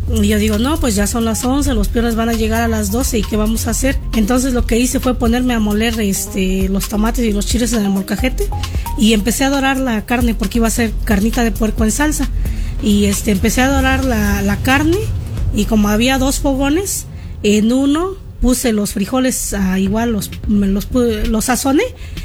Y yo digo, no, pues ya son las 11, los piones van a llegar a las 12, ¿y qué vamos a hacer? Entonces lo que hice fue ponerme a moler los tomates y los chiles en el molcajete, y empecé a dorar la carne porque iba a ser carnita de puerco en salsa. Y empecé a dorar la carne, y como había 2 fogones, en uno puse los frijoles igual, los sazoné,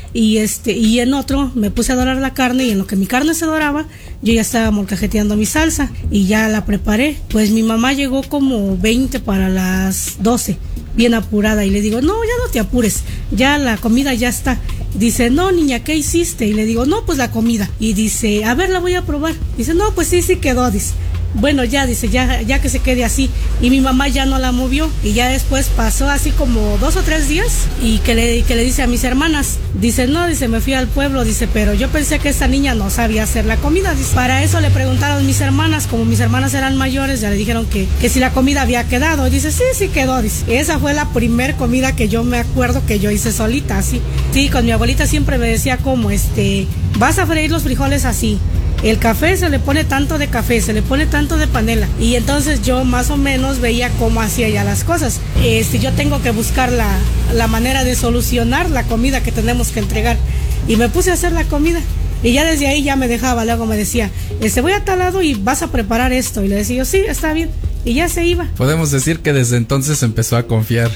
y en otro me puse a dorar la carne, y en lo que mi carne se doraba, yo ya estaba molcajeteando mi salsa y ya la preparé. Pues mi mamá llegó como 20 para las 12, bien apurada, y le digo, no, ya no te apures, ya la comida ya está. Dice, no, niña, ¿qué hiciste? Y le digo, no, pues la comida. Y dice, a ver, la voy a probar. Dice, no, pues sí quedó, dice. Bueno, ya, dice, ya que se quede así. Y mi mamá ya no la movió. Y ya después pasó así como 2 o 3 días, y que le dice a mis hermanas, dice, no, dice, me fui al pueblo, dice, pero yo pensé que esta niña no sabía hacer la comida, dice. Para eso le preguntaron mis hermanas, como mis hermanas eran mayores, ya le dijeron que si la comida había quedado. Dice, sí quedó, dice. Esa fue la primer comida que yo me acuerdo que yo hice solita, así. Sí, con mi abuelita siempre me decía como, vas a freír los frijoles así. El café se le pone tanto de café, se le pone tanto de panela. Y entonces yo más o menos veía cómo hacía ya las cosas. Yo tengo que buscar la manera de solucionar la comida que tenemos que entregar. Y me puse a hacer la comida. Y ya desde ahí ya me dejaba, luego me decía, voy a tal lado y vas a preparar esto. Y le decía yo, sí, está bien. Y ya se iba. Podemos decir que desde entonces empezó a confiar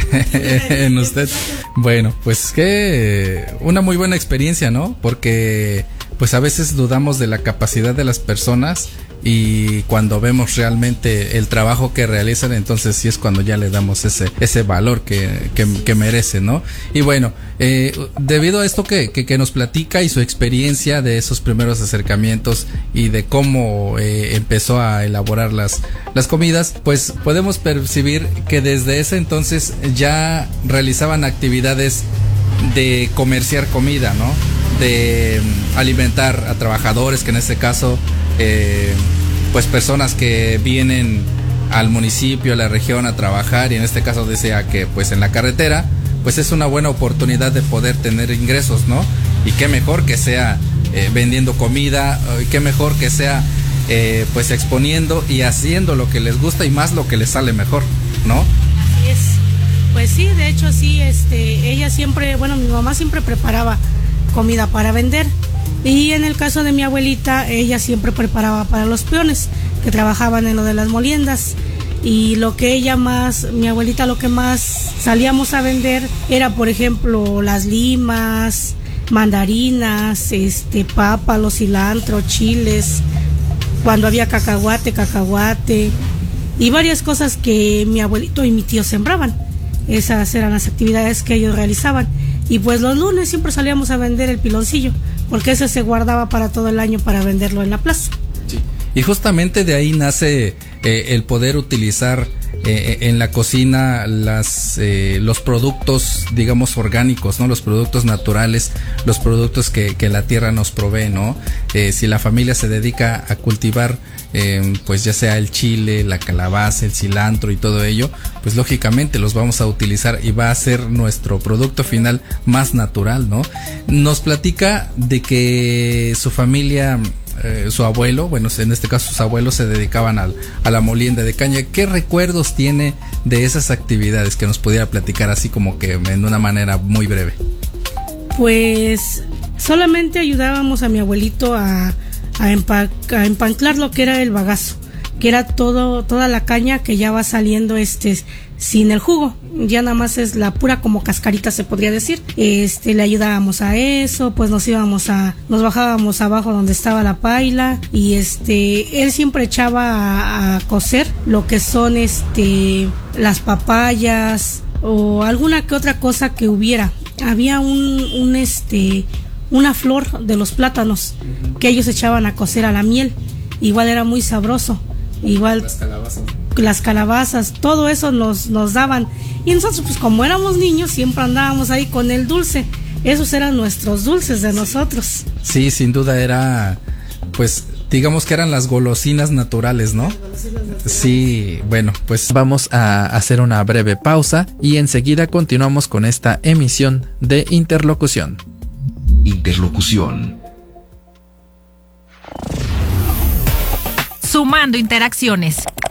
en usted. Bueno, pues que una muy buena experiencia, ¿no? Porque pues a veces dudamos de la capacidad de las personas, y cuando vemos realmente el trabajo que realizan, entonces sí es cuando ya le damos ese valor que merece, ¿no? Y bueno, debido a esto que nos platica y su experiencia de esos primeros acercamientos y de cómo empezó a elaborar las comidas, pues podemos percibir que desde ese entonces ya realizaban actividades de comerciar comida, ¿no? De alimentar a trabajadores, que en este caso pues personas que vienen al municipio, a la región a trabajar, y en este caso decía que pues en la carretera pues es una buena oportunidad de poder tener ingresos, ¿no? Y qué mejor que sea vendiendo comida, y qué mejor que sea pues exponiendo y haciendo lo que les gusta, y más lo que les sale mejor, ¿no? Así es. Pues sí, de hecho sí, ella siempre, mi mamá siempre preparaba comida para vender. Y en el caso de mi abuelita, ella siempre preparaba para los peones que trabajaban en lo de las moliendas. Y mi abuelita lo que más salíamos a vender era, por ejemplo, las limas, mandarinas, pápalo, cilantro, chiles, cuando había cacahuate, y varias cosas que mi abuelito y mi tío sembraban. Esas eran las actividades que ellos realizaban. Y pues los lunes siempre salíamos a vender el piloncillo, porque ese se guardaba para todo el año para venderlo en la plaza. Sí. Y justamente de ahí nace el poder utilizar en la cocina los productos, digamos, orgánicos, ¿no? Los productos naturales, los productos que la tierra nos provee, ¿no? Si la familia se dedica a cultivar pues ya sea el chile, la calabaza, el cilantro y todo ello, pues lógicamente los vamos a utilizar y va a ser nuestro producto final más natural, ¿no? Nos platica de que su familia, su abuelo, bueno, en este caso sus abuelos se dedicaban a la molienda de caña. ¿Qué recuerdos tiene de esas actividades que nos pudiera platicar así como que en una manera muy breve? Pues solamente ayudábamos a mi abuelito a empanclar lo que era el bagazo, que era toda la caña que ya va saliendo sin el jugo, ya nada más es la pura como cascarita, se podría decir. Le ayudábamos a eso, pues nos bajábamos abajo donde estaba la paila, y él siempre echaba a cocer lo que son las papayas o alguna que otra cosa que hubiera. Había una flor de los plátanos que ellos echaban a cocer a la miel, igual era muy sabroso, igual las calabazas, todo eso nos daban, y nosotros pues como éramos niños siempre andábamos ahí con el dulce, esos eran nuestros dulces de nosotros. Sí, sin duda era, pues digamos que eran las golosinas naturales, ¿no? Sí, bueno, pues vamos a hacer una breve pausa y enseguida continuamos con esta emisión de Interlocución. Interlocución. Sumando interacciones.